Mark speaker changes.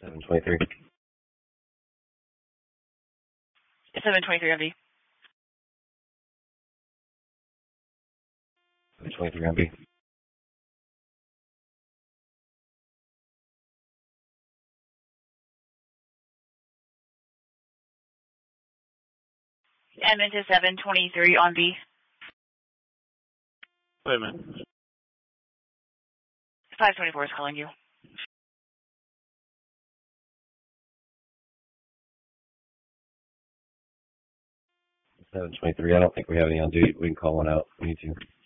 Speaker 1: 723.
Speaker 2: 723 on B.
Speaker 1: 723 on B.
Speaker 2: Edmonton 723 on B.
Speaker 3: Wait a minute.
Speaker 2: 524 is calling you.
Speaker 1: 723. I don't think we have any on duty. We can call one out if we need to.